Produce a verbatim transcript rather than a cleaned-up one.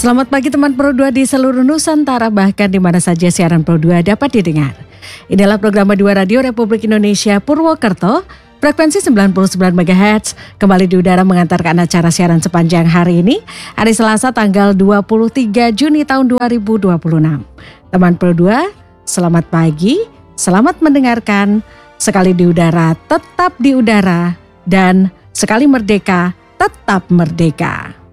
Selamat pagi teman Pro dua di seluruh Nusantara, bahkan di mana saja siaran Pro dua dapat didengar. Inilah program dua Radio Republik Indonesia Purwokerto, frekuensi sembilan puluh sembilan megahertz, kembali di udara mengantarkan acara siaran sepanjang hari ini, hari Selasa tanggal dua puluh tiga Juni tahun dua ribu dua puluh enam. Teman Pro dua, selamat pagi, selamat mendengarkan, sekali di udara tetap di udara, dan sekali merdeka tetap merdeka.